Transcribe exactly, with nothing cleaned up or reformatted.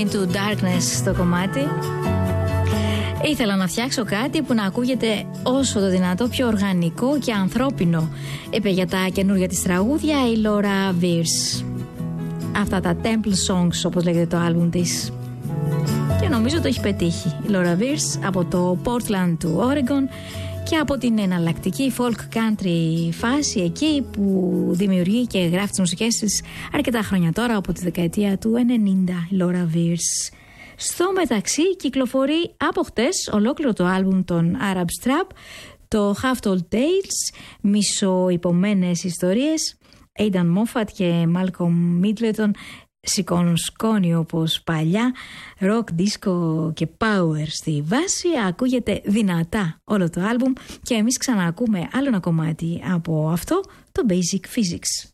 Into Darkness το κομμάτι. Ήθελα να φτιάξω κάτι που να ακούγεται όσο το δυνατό πιο οργανικό και ανθρώπινο. Είπε για τα καινούργια της τραγούδια η Laura Veirs. Αυτά τα Temple Songs, όπως λέγεται το άλμπουμ της. Και νομίζω το έχει πετύχει η Laura Veirs από το Portland του Oregon και από την εναλλακτική folk country φάση εκεί που δημιουργεί και γράφει τις μουσικές της αρκετά χρόνια τώρα, από τη δεκαετία του ενενήντα, η Laura Veirs. Στο μεταξύ κυκλοφορεί από χτες ολόκληρο το άλμπουμ των Arab Strap, το Half Told Tales, μισοϊπωμένες ιστορίες. Aidan Moffat και Malcolm Middleton σηκώνουν σκόνη όπως παλιά, rock, disco και power στη βάση. Ακούγεται δυνατά όλο το άλμπουμ και εμείς ξαναακούμε άλλο ένα κομμάτι από αυτό, το Basic Physics.